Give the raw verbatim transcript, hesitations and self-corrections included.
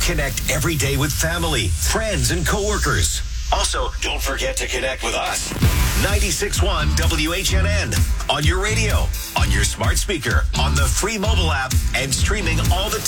Connect every day with family, friends, and coworkers. Also, don't forget to connect with us. ninety-six point one W H N N. On your radio, on your smart speaker, on the free mobile app, and streaming all the time.